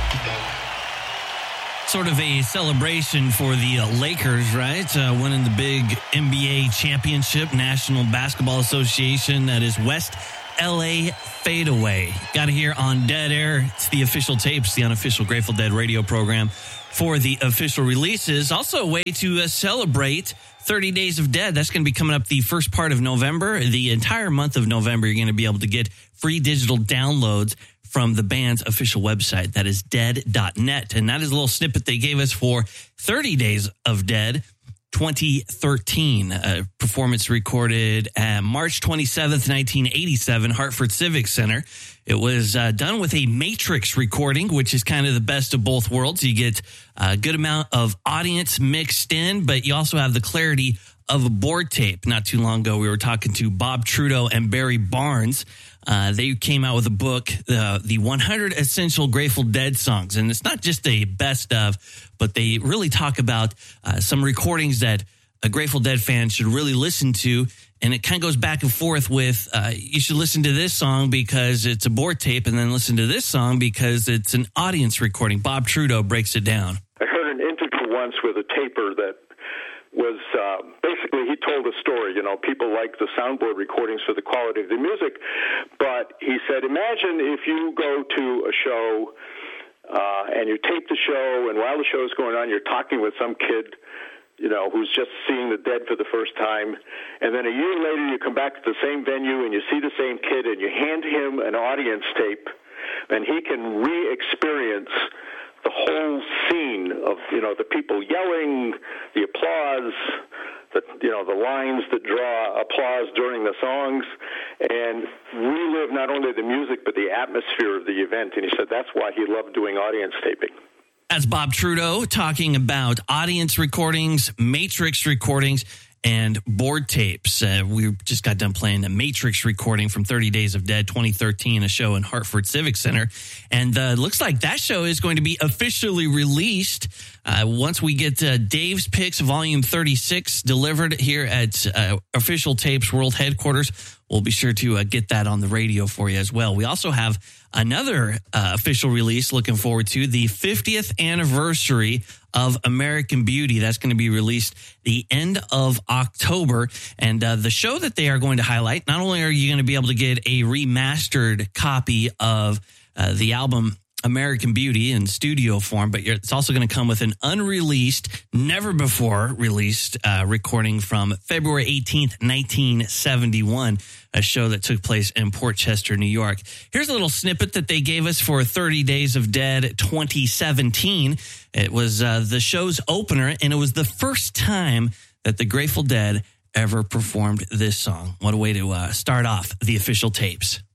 Sort of a celebration for the Lakers, right? Winning the big NBA championship, National Basketball Association. That is West LA Fadeaway. Got to hear on Dead Air. It's the Official Tapes, the unofficial Grateful Dead radio program for the official releases. Also a way to celebrate 30 Days of Dead. That's going to be coming up the first part of November. The entire month of November, you're going to be able to get free digital downloads from the band's official website. That is dead.net. And that is a little snippet they gave us for 30 Days of Dead 2013. A performance recorded at March 27th, 1987, Hartford Civic Center. It was done with a Matrix recording, which is kind of the best of both worlds. You get a good amount of audience mixed in, but you also have the clarity of a board tape. Not too long ago, we were talking to Bob Trudeau and Barry Barnes. They came out with a book, the 100 Essential Grateful Dead Songs. And it's not just a best of, but they really talk about some recordings that a Grateful Dead fan should really listen to. And it kind of goes back and forth with, you should listen to this song because it's a board tape, and then listen to this song because it's an audience recording. Bob Trudeau breaks it down. I heard an interview once with a taper that was basically, he told a story. You know, people like the soundboard recordings for the quality of the music, but he said, imagine if you go to a show and you tape the show, and while the show is going on, you're talking with some kid, you know, who's just seeing the Dead for the first time, and then a year later you come back to the same venue and you see the same kid and you hand him an audience tape, and he can re-experience the whole scene of, you know, the people yelling, the applause, the lines that draw applause during the songs, and relive not only the music but the atmosphere of the event. And he said that's why he loved doing audience taping. That's Bob Trudeau talking about audience recordings, Matrix recordings, and board tapes. We just got done playing the Matrix recording from 30 Days of Dead 2013, a show in Hartford Civic Center. And looks like that show is going to be officially released once we get Dave's Picks Volume 36 delivered here at Official Tapes World Headquarters. We'll be sure to get that on the radio for you as well. We also have another official release looking forward to, the 50th anniversary of American Beauty. That's going to be released the end of October. And the show that they are going to highlight, not only are you going to be able to get a remastered copy of the album American Beauty in studio form, but it's also going to come with an unreleased, never before released recording from February 18th, 1971, a show that took place in Port Chester, New York. Here's a little snippet that they gave us for 30 Days of Dead 2017. It was the show's opener, and it was the first time that the Grateful Dead ever performed this song. What a way to start off the official tapes.